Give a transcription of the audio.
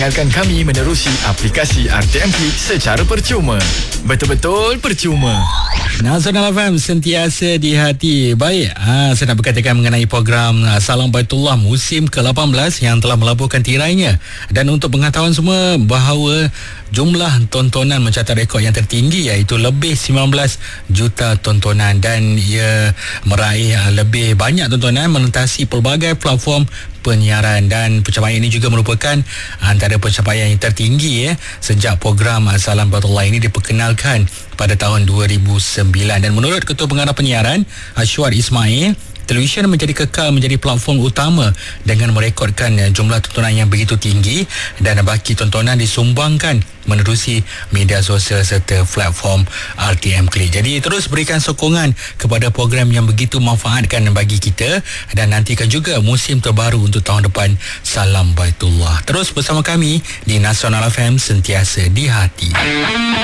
Dengarkan kami menerusi aplikasi RTM Klik secara percuma. Betul-betul percuma. Nasional FM sentiasa di hati. Baik, saya nak berkatakan mengenai program Salam Baitullah musim ke-18 yang telah melabuhkan tirainya. Dan untuk pengetahuan semua bahawa jumlah tontonan mencatat rekod yang tertinggi, iaitu lebih 19 juta tontonan, dan ia meraih lebih banyak tontonan menentasi pelbagai platform penyiaran. Dan pencapaian ini juga merupakan antara pencapaian yang tertinggi sejak program Salam Baitullah ini diperkenalkan pada tahun 2009. Dan menurut Ketua Pengarah Penyiaran Ashwar Ismail, televisyen menjadi kekal menjadi platform utama dengan merekodkan jumlah tontonan yang begitu tinggi, dan baki tontonan disumbangkan menerusi media sosial serta platform RTM Klik. Jadi terus berikan sokongan kepada program yang begitu manfaatkan bagi kita, dan nantikan juga musim terbaru untuk tahun depan Salam Baitullah. Terus bersama kami di Nasional FM, sentiasa di hati.